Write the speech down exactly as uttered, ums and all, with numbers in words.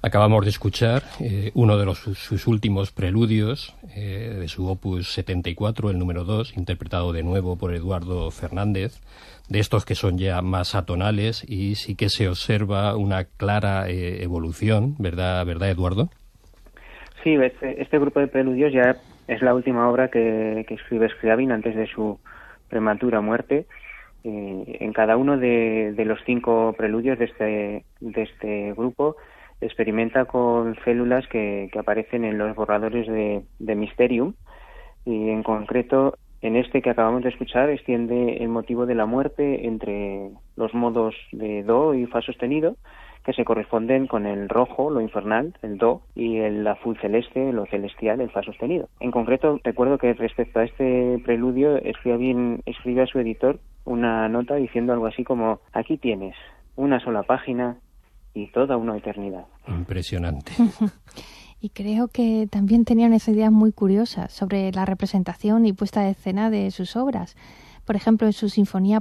Acabamos de escuchar eh, uno de los, sus últimos preludios eh, de su opus setenta y cuatro, el número dos, interpretado de nuevo por Eduardo Fernández, de estos que son ya más atonales y sí que se observa una clara eh, evolución, ¿verdad, verdad Eduardo? Sí, este, este grupo de preludios ya es la última obra que, que escribe Scriabin antes de su prematura muerte. Eh, en cada uno de, de los cinco preludios de este, de este grupo experimenta con células que, que aparecen en los borradores de, de Mysterium, y en concreto en este que acabamos de escuchar extiende el motivo de la muerte entre los modos de Do y Fa sostenido, que se corresponden con el rojo, lo infernal, el Do, y el azul celeste, lo celestial, el Fa sostenido. En concreto, recuerdo que respecto a este preludio escribe, escribe a su editor una nota diciendo algo así como: aquí tienes una sola página y toda una eternidad. Impresionante. Y creo que también tenía unas ideas muy curiosas sobre la representación y puesta de escena de sus obras. Por ejemplo, en su Sinfonía